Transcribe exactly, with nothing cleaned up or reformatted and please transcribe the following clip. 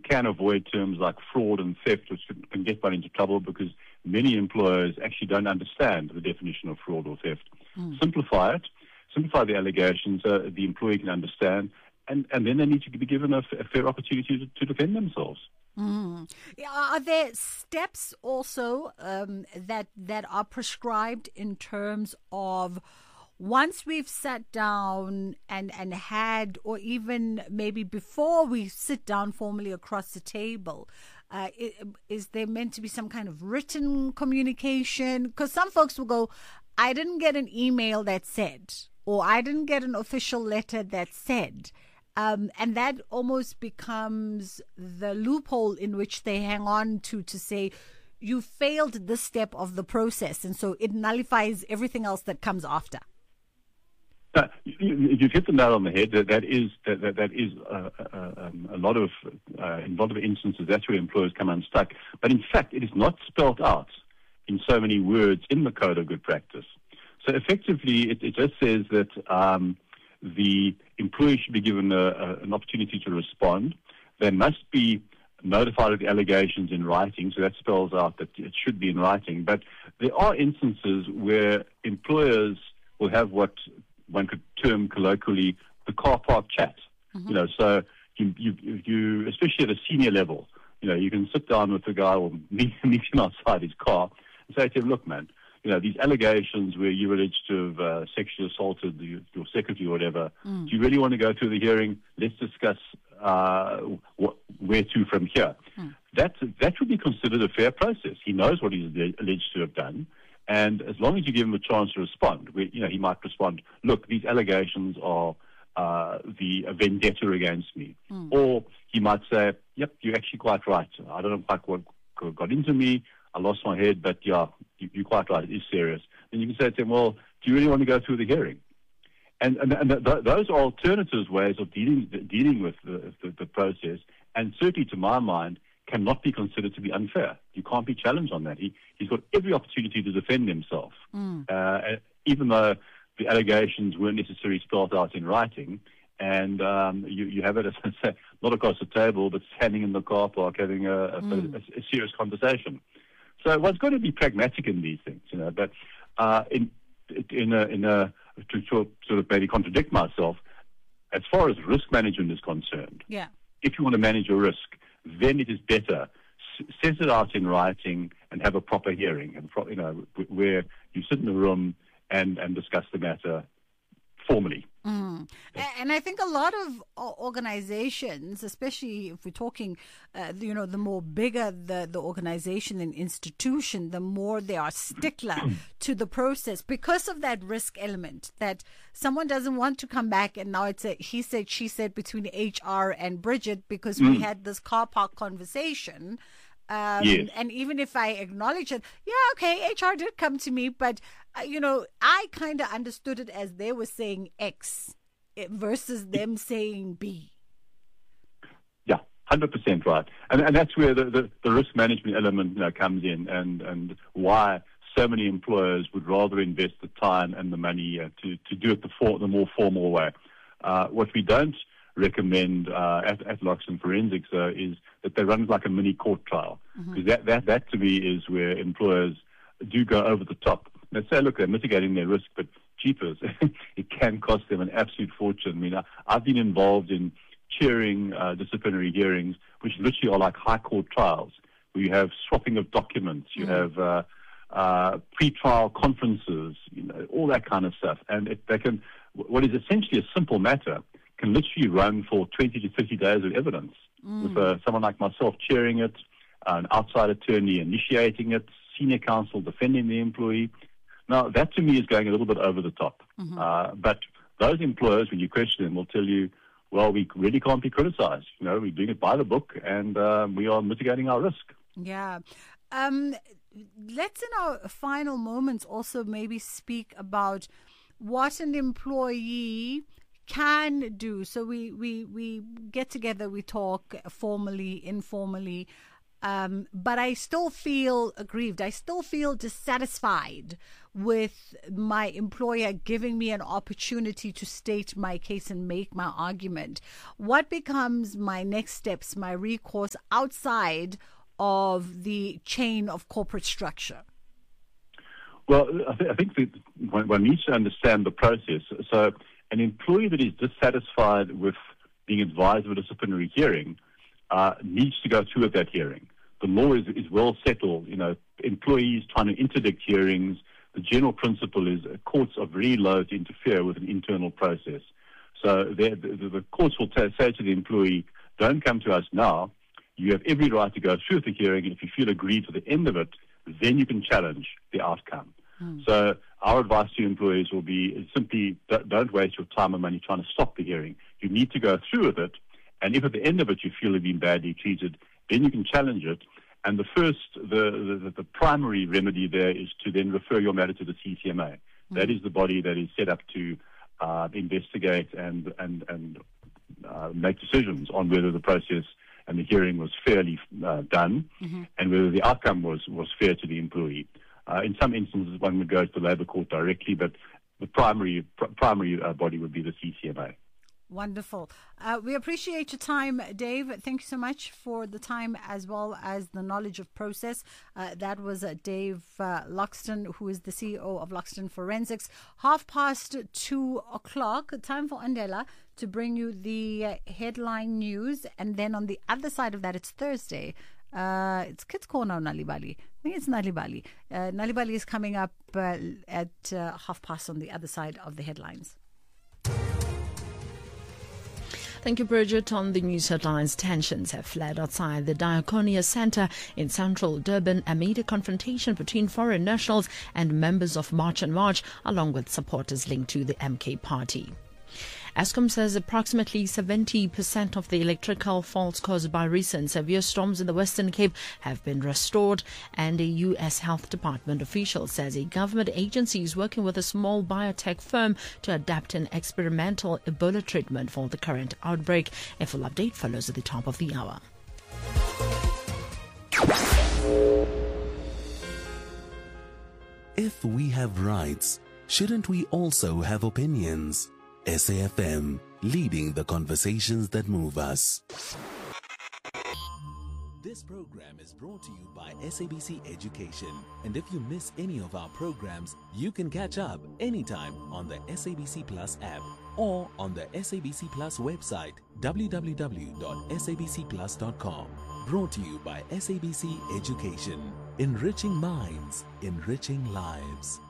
can avoid terms like fraud and theft, which can, can get one into trouble because many employers actually don't understand the definition of fraud or theft. Mm. Simplify it, simplify the allegations so the employee can understand, and, and then they need to be given a, a fair opportunity to, to defend themselves. Mm. Are there steps also um, that that are prescribed in terms of once we've sat down and, and had, or even maybe before we sit down formally across the table, uh, is there meant to be some kind of written communication? Because some folks will go, I didn't get an email that said, or I didn't get an official letter that said. Um, and that almost becomes the loophole in which they hang on to, to say, you failed this step of the process. And so it nullifies everything else that comes after. Uh, you, you've hit the nail on the head. That, that is that, that, that is uh, uh, um, a lot of uh, in a lot of instances that's where employers come unstuck. But in fact, it is not spelled out in so many words in the Code of Good Practice. So effectively, it, it just says that um, the employee should be given a, a, an opportunity to respond. They must be notified of the allegations in writing, so that spells out that it should be in writing. But there are instances where employers will have what one could term colloquially the car park chat. Mm-hmm. You know, so you, you, you, especially at a senior level, you know, you can sit down with the guy or meet, meet him outside his car and say to him, look, man, you know, these allegations where you're alleged to have uh, sexually assaulted the, your secretary or whatever, mm. do you really want to go through the hearing? Let's discuss uh, what, where to from here. Mm. That, that would be considered a fair process. He knows what he's alleged to have done. And as long as you give him a chance to respond, where, you know, he might respond, look, these allegations are uh, the a vendetta against me. Mm. Or he might say, yep, you're actually quite right. I don't know quite what got into me. I lost my head, but yeah, you, you're quite right. It is serious. And you can say to him, well, do you really want to go through the hearing? And, and, and th- those are alternative ways of dealing dealing with the, the, the process. And certainly, to my mind, cannot be considered to be unfair. You can't be challenged on that. He, he's got every opportunity to defend himself, mm. uh, even though the allegations weren't necessarily spelled out in writing. And um, you, you have it, as I say, not across the table, but standing in the car park having a, a, mm. a, a serious conversation. So one's got to be pragmatic in these things, you know. But uh, in in a, in a to sort of maybe contradict myself, as far as risk management is concerned, yeah. if you want to manage your risk, then it is better set it out in writing and have a proper hearing, and you know, where you sit in a room and, and discuss the matter formally. Mm. And I think a lot of organizations, especially if we're talking, uh, you know, the more bigger the, the organization and institution, the more they are stickler to the process because of that risk element, that someone doesn't want to come back and now it's a he said, she said between H R and Bridget because mm. we had this car park conversation. Um, yes. And even if I acknowledge it, yeah, okay, H R did come to me, but, uh, you know, I kind of understood it as they were saying X versus them saying B. Yeah, one hundred percent right. And, and that's where the, the, the risk management element, you know, comes in, and, and why so many employers would rather invest the time and the money uh, to, to do it the, for, the more formal way. Uh, what we don't recommend uh, at, at Loxton Forensics uh, is that they run like a mini court trial, because mm-hmm. that, that, that to me is where employers do go over the top. They say, look, they're mitigating their risk, but cheapers, it can cost them an absolute fortune. I mean, I, I've been involved in chairing uh, disciplinary hearings, which literally are like high court trials, where you have swapping of documents, you mm-hmm. have uh, uh, pre-trial conferences, you know, all that kind of stuff. And it, they can, what is essentially a simple matter can literally run for twenty to thirty days of evidence, mm. with uh, someone like myself chairing it, an outside attorney initiating it, senior counsel defending the employee. Now, that to me is going a little bit over the top. Mm-hmm. Uh, but those employers, when you question them, will tell you, well, we really can't be criticized. You know, we're doing it by the book, and um, we are mitigating our risk. Yeah. Um, let's, in our final moments, also maybe speak about what an employee can do. So we, we, we get together, we talk formally, informally. Um, but I still feel aggrieved. I still feel dissatisfied with my employer giving me an opportunity to state my case and make my argument. What becomes my next steps, my recourse outside of the chain of corporate structure? Well, I, th- I think that one, one needs to understand the process. So an employee that is dissatisfied with being advised of a disciplinary hearing uh, needs to go through with that hearing. The law is, is well settled. You know, employees trying to interdict hearings, the general principle is uh, courts are very loath to interfere with an internal process. So the, the, the courts will t- say to the employee, don't come to us now. You have every right to go through with the hearing, and if you feel aggrieved to the end of it, then you can challenge the outcome. Mm. So our advice to employees will be simply don't waste your time and money trying to stop the hearing. You need to go through with it, and if at the end of it you feel you've been badly treated, then you can challenge it. And the first, the, the, the primary remedy there is to then refer your matter to the C C M A. Mm. That is the body that is set up to uh, investigate and, and, and uh, make decisions on whether the process and the hearing was fairly uh, done, mm-hmm. and whether the outcome was, was fair to the employee. Uh, in some instances, one would go to the Labour Court directly, but the primary pr- primary uh, body would be the C C M A. Wonderful. Uh, we appreciate your time, Dave. Thank you so much for the time as well as the knowledge of process. Uh, that was uh, Dave uh, Loxton, who is the C E O of Loxton Forensics. Half past two o'clock, time for Andela to bring you the uh, headline news. And then on the other side of that, it's Thursday. Uh, it's Kids Corner on Nalibali. I think it's Nalibali. Uh, Nalibali is coming up uh, at uh, half past on the other side of the headlines. Thank you, Bridget. On the news headlines, tensions have flared outside the Diakonia Centre in central Durban amid a confrontation between foreign nationals and members of March and March, along with supporters linked to the M K party. Eskom says approximately seventy percent of the electrical faults caused by recent severe storms in the Western Cape have been restored, and a U S Health Department official says a government agency is working with a small biotech firm to adapt an experimental Ebola treatment for the current outbreak. A full update follows at the top of the hour. If we have rights, shouldn't we also have opinions? S A F M, leading the conversations that move us. This program is brought to you by S A B C Education. And if you miss any of our programs, you can catch up anytime on the S A B C Plus app or on the S A B C Plus website, w w w dot s a b c plus dot com. Brought to you by S A B C Education. Enriching minds, enriching lives.